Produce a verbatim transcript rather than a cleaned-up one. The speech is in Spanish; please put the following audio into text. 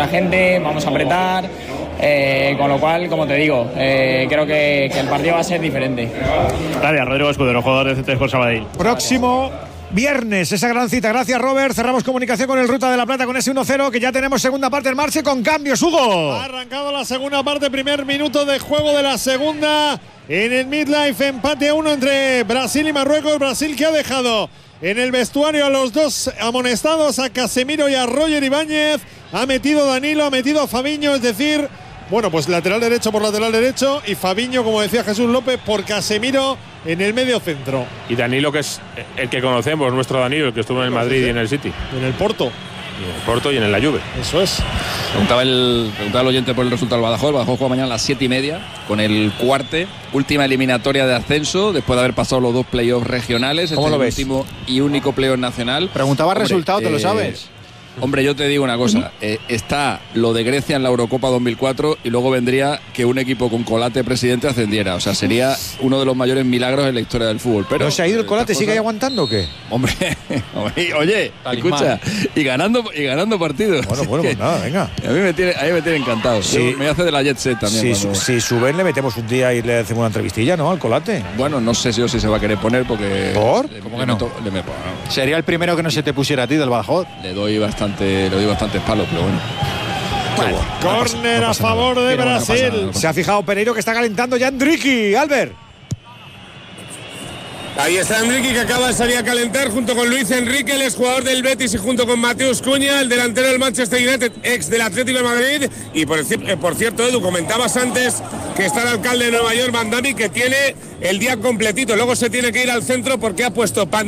mucha gente, vamos a apretar, eh, con lo cual, como te digo, eh, creo que, que el partido va a ser diferente. Gracias, Rodrigo Escudero, jugador de C T Sport Sabadell. Próximo viernes, esa gran cita. Gracias, Robert. Cerramos comunicación con el Ruta de la Plata con ese uno cero, que ya tenemos segunda parte en marcha con cambios, Hugo. Ha arrancado la segunda parte, primer minuto de juego de la segunda en el Midlife, empate a uno entre Brasil y Marruecos. Brasil que ha dejado en el vestuario a los dos amonestados, a Casemiro y a Roger Ibáñez. Ha metido Danilo, ha metido a Fabiño, es decir, bueno, pues lateral derecho por lateral derecho y Fabiño, como decía Jesús López, por Casemiro en el medio centro. Y Danilo, que es el que conocemos, nuestro Danilo, el que estuvo en el Madrid y en el City. En el Porto. Y en el Porto y en el la Juve. Eso es. Preguntaba el, preguntaba el oyente por el resultado del Badajoz. El Badajoz juega mañana a las siete y media con el Cuarte, última eliminatoria de ascenso, después de haber pasado los dos playoffs regionales. ¿Cómo este lo es ves? el último y único playoff nacional. Preguntaba Hombre, resultado, ¿te eh, lo sabes? Hombre, yo te digo una cosa, eh, está lo de Grecia en la Eurocopa dos mil cuatro y luego vendría que un equipo con Colate presidente ascendiera. O sea, sería uno de los mayores milagros en la historia del fútbol. Pero ¿No se ha ido el Colate? estas ¿Sigue ahí cosas- aguantando o qué? Hombre, oye, Talismán. escucha, y ganando y ganando partidos. Bueno, bueno, pues nada, venga. A mí me tiene, a mí me tiene encantado. Sí. Yo- me hace de la Jet Set también. Si, cuando- si suben, le metemos un día y le hacemos una entrevistilla, ¿no? Al Colate. Bueno, no sé si yo si se va a querer poner porque. ¿Por? Le, ¿Cómo le que no? meto- le me- bueno, Sería el primero que no se te pusiera a ti del Badajoz. le doy bastante, le doy bastantes palos, pero bueno. Bueno, Córner no a pasa favor de Pero bueno, no pasa Brasil. nada. Se ha fijado Pereiro, que está calentando ya Endricky. Albert. Ahí está Enrique, que acaba de salir a calentar junto con Luis Enrique, el exjugador del Betis, y junto con Mateus Cunha, el delantero del Manchester United, ex del Atlético de Madrid. Y por, eh, por cierto, Edu, comentabas antes que está el alcalde de Nueva York, Van Damme, que tiene el día completito. Luego se tiene que ir al centro porque ha puesto pan